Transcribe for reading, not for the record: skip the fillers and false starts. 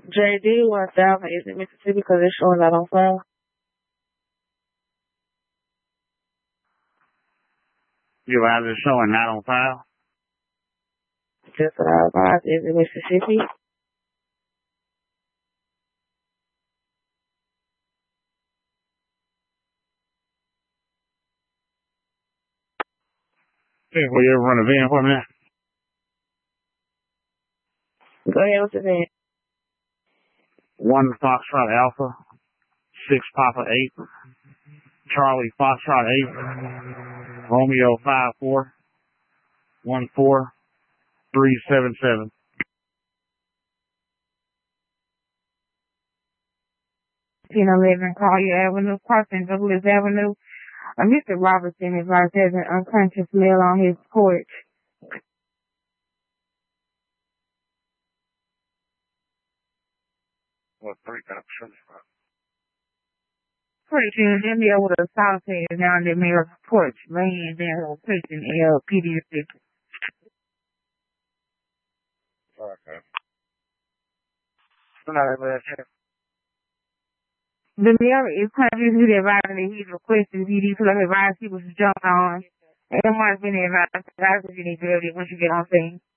JD 1000 is in Mississippi because it's showing that on file. You have it showing not on file? Just what I advised is in Mississippi. Okay, will you ever run a van for me? Go ahead with the van. 1 Foxtrot Alpha, 6 Papa 8, Charlie Foxtrot 8, Romeo 54, 14377. You know, 11 Collier Avenue, crossing Douglas Avenue. Mr. Robertson is right there, an unconscious male on his porch. What, 3 cops? Pretty sure they'll be able to assault him down the mayor's porch, laying down location LPD. Okay. The mayor is claiming to the advisor that he's requesting PD to let advise people to jump on. And it might have been advised that you need to do it once you get on scene.